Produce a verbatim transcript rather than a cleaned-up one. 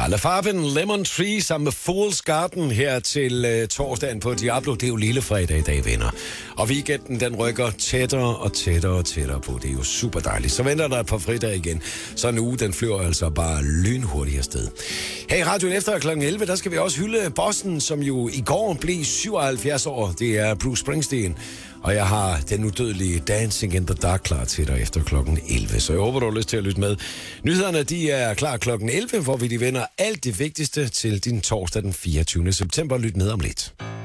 La Farben, Lemon Tree sammen med Fool's Garden her til uh, torsdagen på Diablo. Det er jo lille fredag i dag, venner. Og weekenden, den rykker tættere og tættere og tættere på. Det er jo super dejligt. Så venter der et par fridage igen. Så en uge, den flyver altså bare lynhurtigt afsted. Her i radioen efter klokken elleve, der skal vi også hylde bossen, som jo i går blev syvoghalvfjerds år. Det er Bruce Springsteen. Og jeg har den udødelige Dancing in the Dark klar til dig efter klokken elleve. Så jeg håber, du har lyst til at lytte med. Nyhederne, de er klar klokken elleve, hvor vi de vender alt det vigtigste til din torsdag den fireogtyvende september. Lyt med om lidt.